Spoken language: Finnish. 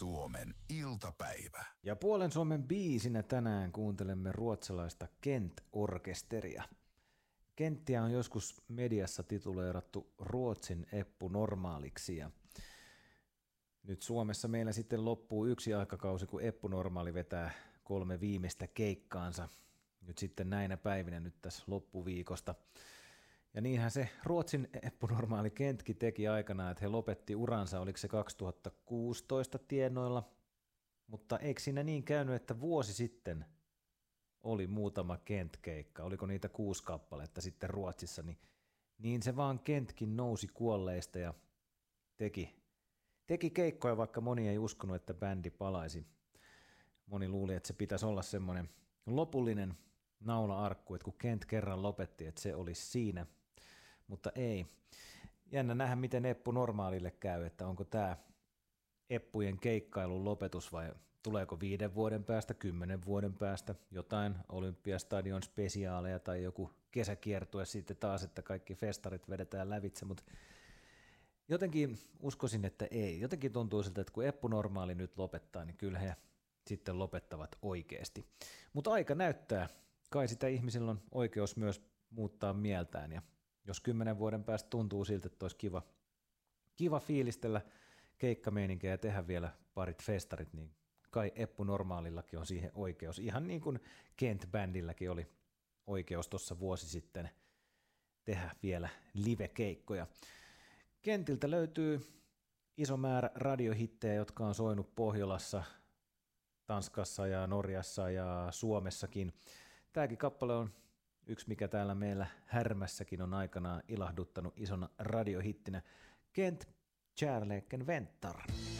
Suomen iltapäivä. Ja Puolen Suomen biisinä tänään kuuntelemme ruotsalaista Kent-orkesteria. Kenttiä on joskus mediassa tituleerattu Ruotsin Eppu Normaaliksi ja nyt Suomessa meillä sitten loppuu yksi aikakausi, kun Eppu Normaali vetää 3 viimeistä keikkaansa. Nyt sitten näinä päivinä nyt tässä loppuviikosta. Ja niinhän se Ruotsin Eppu Normaali Kentki teki aikanaan, että he lopetti uransa, oliko se 2016 tienoilla. Mutta eikö siinä niin käynyt, että vuosi sitten oli muutama Kent-keikka, oliko niitä 6 kappaletta sitten Ruotsissa, niin se vaan Kentkin nousi kuolleista ja teki keikkoja, vaikka moni ei uskonut, että bändi palaisi. Moni luuli, että se pitäisi olla semmoinen lopullinen naula-arkku, että kun Kent kerran lopetti, että se olisi siinä, mutta ei. Jännä nähdä, miten Eppu Normaalille käy, että onko tämä Eppujen keikkailun lopetus vai tuleeko 5 vuoden päästä, 10 vuoden päästä jotain Olympiastadion spesiaaleja tai joku kesäkiertue sitten taas, että kaikki festarit vedetään lävitse, mutta jotenkin uskoisin, että ei. Jotenkin tuntuu siltä, että kun Eppu Normaali nyt lopettaa, niin kyllä he sitten lopettavat oikeasti. Mutta aika näyttää. Kai sitä ihmisillä on oikeus myös muuttaa mieltään ja jos 10 vuoden päästä tuntuu siltä, että olisi kiva fiilistellä keikkameininkiä ja tehdä vielä parit festarit, niin kai Eppu Normaalillakin on siihen oikeus. Ihan niin kuin Kent-bändilläkin oli oikeus tuossa vuosi sitten tehdä vielä live-keikkoja. Kentiltä löytyy iso määrä radiohittejä, jotka on soinut Pohjolassa, Tanskassa ja Norjassa ja Suomessakin. Tämäkin kappale on yksi, mikä täällä meillä Härmässäkin on aikanaan ilahduttanut isona radiohittinä. Kent Kärleken väntar.